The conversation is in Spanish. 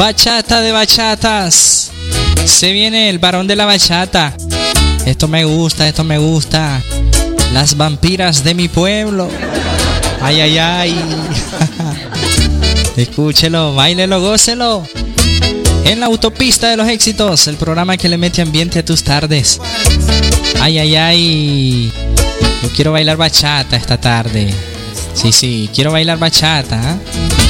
Bachata de bachatas. Se viene el varón de la bachata. Esto me gusta, esto me gusta. Las vampiras de mi pueblo. Ay, ay, ay. Escúchelo, báilelo, gócelo. En la autopista de los éxitos, el programa que le mete ambiente a tus tardes. Ay, ay, ay. Yo quiero bailar bachata esta tarde. Sí, quiero bailar bachata, ¿eh?